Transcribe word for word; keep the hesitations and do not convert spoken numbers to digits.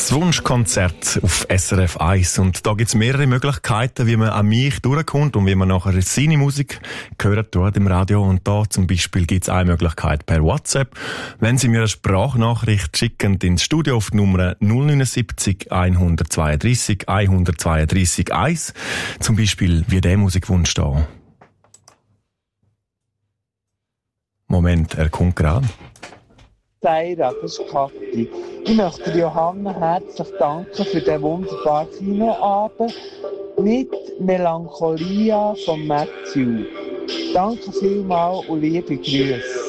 Das Wunschkonzert auf S R F eins. Und da gibt es mehrere Möglichkeiten, wie man an mich durchkommt und wie man nachher seine Musik hört dort im Radio. Und da zum Beispiel gibt es eine Möglichkeit per WhatsApp. Wenn Sie mir eine Sprachnachricht schicken ins Studio auf die Nummer null neun sieben eins zwei drei eins zwei drei eins. Zum Beispiel wie der Musikwunsch da. Moment, er kommt gerade. Seira, das ist Kathi. Ich möchte Johanna herzlich danken für den wunderbaren Kinoabend mit Melancholia von Matthew. Danke vielmals und liebe Grüße.